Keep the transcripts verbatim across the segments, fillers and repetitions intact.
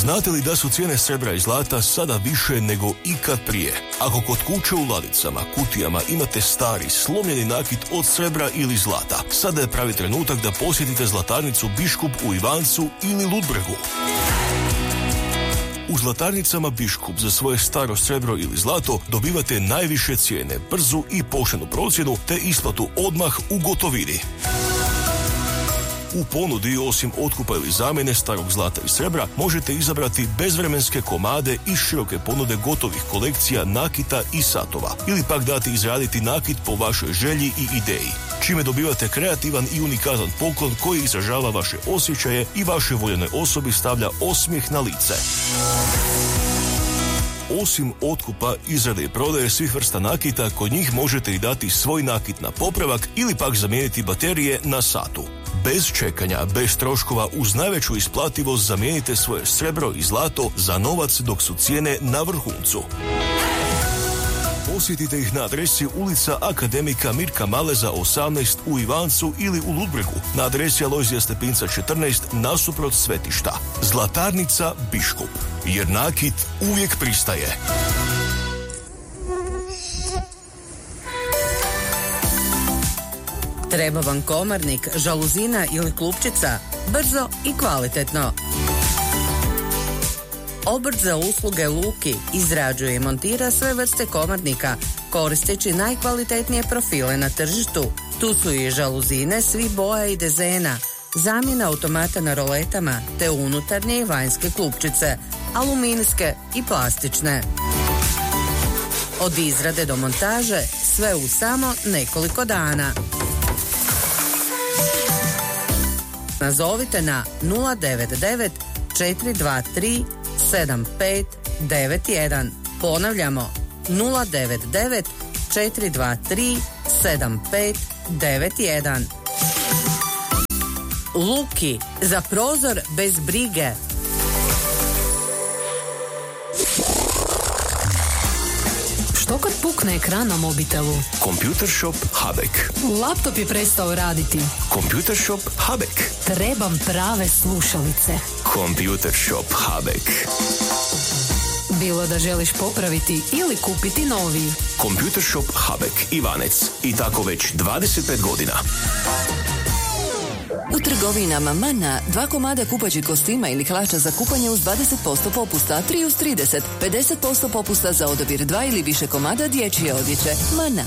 Znate li da su cijene srebra i zlata sada više nego ikad prije? Ako kod kuće u ladicama, kutijama imate stari, slomljeni nakit od srebra ili zlata, sada je pravi trenutak da posjetite zlatarnicu Biškup u Ivancu ili Ludbregu. U zlatarnicama Biškup za svoje staro srebro ili zlato dobivate najviše cijene, brzu i poštenu procjenu te isplatu odmah u gotovini. U ponudi, osim otkupa ili zamjene starog zlata i srebra, možete izabrati bezvremenske komade iz široke ponude gotovih kolekcija nakita i satova, ili pak dati izraditi nakit po vašoj želji i ideji, čime dobivate kreativan i unikatan poklon koji izražava vaše osjećaje i vašoj voljenoj osobi stavlja osmijeh na lice. Osim otkupa, izrade i prodaje svih vrsta nakita, kod njih možete i dati svoj nakit na popravak ili pak zamijeniti baterije na satu. Bez čekanja, bez troškova, uz najveću isplativost zamijenite svoje srebro i zlato za novac dok su cijene na vrhuncu. Posjetite ih na adresi ulica Akademika Mirka Maleza osamnaest u Ivancu ili u Ludbregu, na adresi Alojzija Stepinca četrnaest nasuprot svetišta. Zlatarnica Biškup, jer nakit uvijek pristaje. Treba vam komarnik, žaluzina ili klupčica? Brzo i kvalitetno. Obrt za usluge Luki izrađuje i montira sve vrste komarnika koristeći najkvalitetnije profile na tržištu. Tu su i žaluzine svih boja i dezena, zamjena automata na roletama te unutarnje i vanjske klupčice, aluminijske i plastične. Od izrade do montaže sve u samo nekoliko dana. Nazovite na nula devet devet četiri dva tri sedam pet devet jedan. Ponavljamo nula devet devet četiri dva tri sedam pet devet jedan. Luki, za prozor bez brige. Što kad pukne ekran na mobitelu? Computer Shop Habek. Laptop je prestao raditi. Computer Shop Habek. Trebam prave slušalice. Computer Shop Habek. Bilo da želiš popraviti ili kupiti novi. Computer Shop Habek Ivanec. I tako već dvadeset pet godina. U trgovinama Mana dva komada kupaćih kostima ili hlača za kupanje uz dvadeset posto popusta, tri uz trideset, pedeset posto popusta za odabir dva ili više komada dječje odjeće. Mana.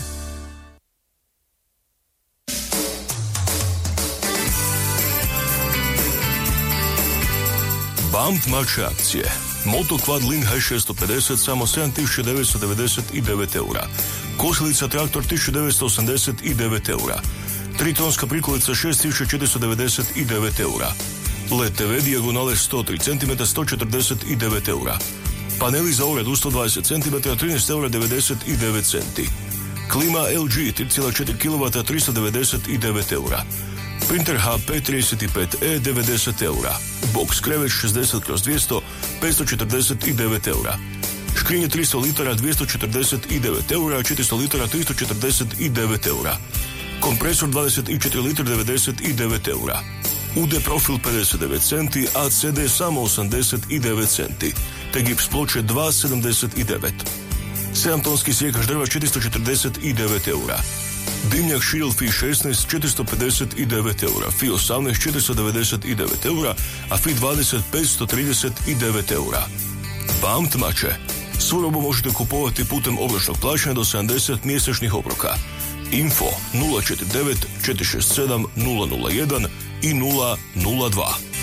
Bamt mače akcije. Moto Quad Lin H šesto pedeset samo sedam tisuća devetsto devedeset devet eura. Kosilica traktor tisuću devetsto osamdeset devet eura. Tritonska prikolica šest tisuća četiristo devedeset devet eura. L E D T V dijagonale sto tri centimetra sto četrdeset devet eura. Paneli za ogradu sto dvadeset centimetara trinaest eura devedeset devet centi. Klima L G tri zarez četiri kilovata tristo devedeset devet eura. Printer H P trideset pet E devedeset eura. Box krevet šezdeset kroz dvjesto petsto četrdeset devet eura. Škrinje tristo litara dvjesto četrdeset devet eura, četiristo litara tristo četrdeset devet eura. Kompresor dvadeset četiri litra devedeset devet eura. U D profil pedeset devet centi, a C D samo osamdeset devet centi. Te gips ploče dva zarez sedamdeset devet. sedam tonski sjekač drva četiristo četrdeset devet eura. Dimnjak Shield Fi šesnaest četiristo pedeset devet eura, Fi osamnaest četiristo devedeset devet eura, a Fi dvadeset petsto trideset devet eura. Bamt mače. Svu robu možete kupovati putem obročnog plaćanja do sedamdeset mjesečnih obroka. Info nula četiri devet četiri šest sedam nula nula jedan i nula nula dva.